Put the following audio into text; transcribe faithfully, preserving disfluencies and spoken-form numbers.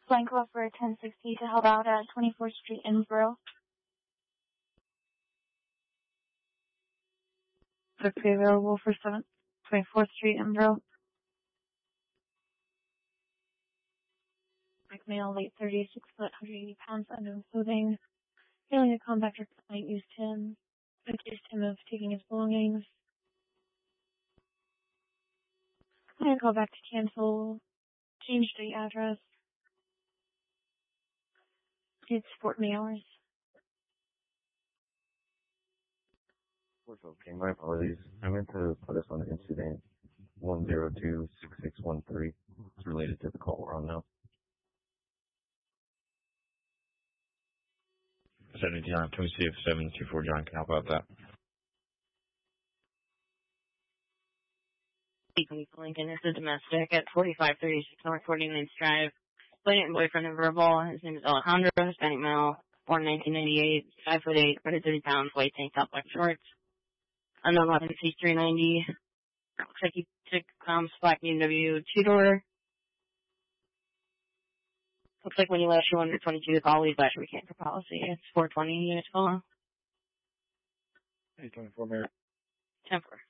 Flying call for ten sixty to help out at twenty-fourth Street, Innsboro. Took available for seventh, twenty-fourth Street, Innsboro. Black male, late thirties, six foot, one hundred eighty pounds, unknown clothing. Failing a compactor complaint used him, accused him of taking his belongings. And call back to cancel, change the address. Did support me hours. Okay, my apologies. I meant to put us on the incident one zero two six six one three. It's related to the call we're on now. seventy John, can we see if seven two four John can help out that? Lincoln, this is domestic at forty-five thirty-six North forty-ninth Drive. Plaintiff boyfriend and verbal. His name is Alejandro, Hispanic male, born nineteen ninety-eight, five foot eight, one hundred thirty pounds, white tank top, black shorts. Unknown weapon, C three ninety. Looks like he took um, black B M W two-door. Looks like when you left you under twenty-two, the call leaves last weekend for policy. It's four twenty units follow. eight twenty-four, Mayor. ten four.